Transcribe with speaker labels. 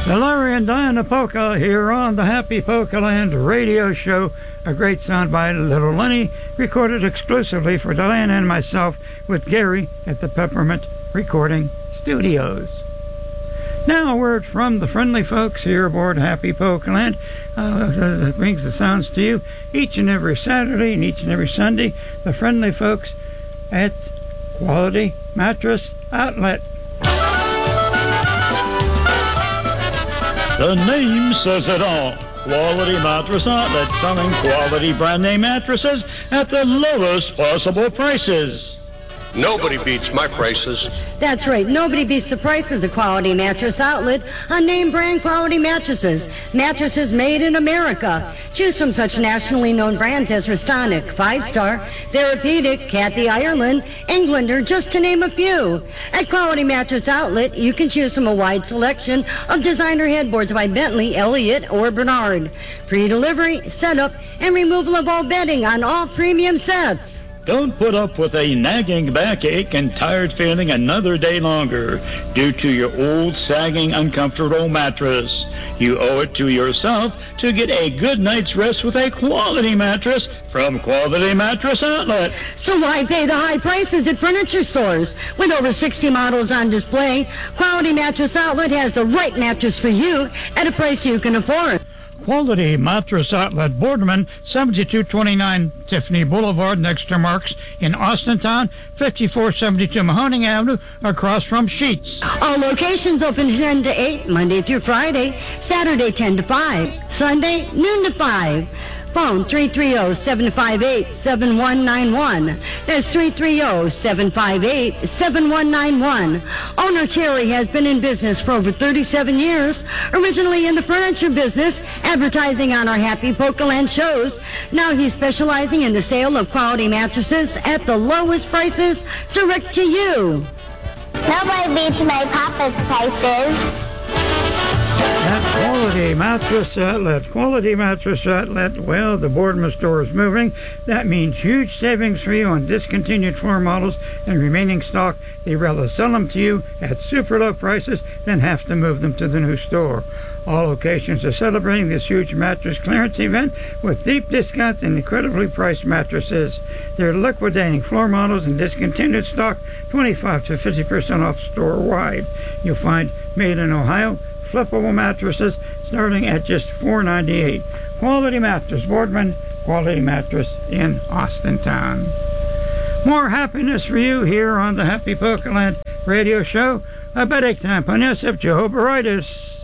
Speaker 1: The Larry and Diana Polka here on the Happy Polka Land radio show. A great sound by Little Lenny, recorded exclusively for Diana and myself with Gary at the Peppermint Recording Studios. Now a word from the friendly folks here aboard Happy Polka Land that brings the sounds to you each and every Saturday and each and every Sunday. The friendly folks at Quality Mattress Outlet.
Speaker 2: The name says it all. Quality Mattress Outlet, selling quality brand name mattresses at the lowest possible prices.
Speaker 3: Nobody beats my prices.
Speaker 4: That's right. Nobody beats the prices of Quality Mattress Outlet on name brand quality mattresses. Mattresses made in America. Choose from such nationally known brands as Restonic, 5-Star, Therapeutic, Kathy Ireland, Englander, just to name a few. At Quality Mattress Outlet, you can choose from a wide selection of designer headboards by Bentley, Elliott, or Bernard. Pre-delivery, setup, and removal of all bedding on all premium sets.
Speaker 2: Don't put up with a nagging backache and tired feeling another day longer due to your old, sagging, uncomfortable mattress. You owe it to yourself to get a good night's rest with a quality mattress from Quality Mattress Outlet.
Speaker 4: So why pay the high prices at furniture stores? With over 60 models on display, Quality Mattress Outlet has the right mattress for you at a price you can afford.
Speaker 1: Quality Mattress Outlet, Boardman, 7229 Tiffany Boulevard, next to Mark's in Austintown, 5472 Mahoning Avenue, across from Sheets.
Speaker 4: All locations open 10 to 8, Monday through Friday, Saturday 10 to 5, Sunday noon to 5. Phone 330-758-7191. That's 330-758-7191. Owner Terry has been in business for over 37 years, originally in the furniture business, advertising on our Happy Polka Land shows. Now he's specializing in the sale of quality mattresses at the lowest prices, direct to you.
Speaker 5: Nobody beats my papa's prices.
Speaker 1: At Quality Mattress Outlet. Quality Mattress Outlet, well, the Boardman store is moving. That means huge savings for you on discontinued floor models and remaining stock. They rather sell them to you at super low prices than have to move them to the new store. All locations are celebrating this huge mattress clearance event with deep discounts and incredibly priced mattresses. They're liquidating floor models and discontinued stock 25 to 50% off store-wide. You'll find made in Ohio flippable mattresses starting at just $4.98. Quality Mattress, Boardman, Quality Mattress in Austintown. More happiness for you here on the Happy Polka Land radio show. A Bedek time, Panesif Jehovah-ritis.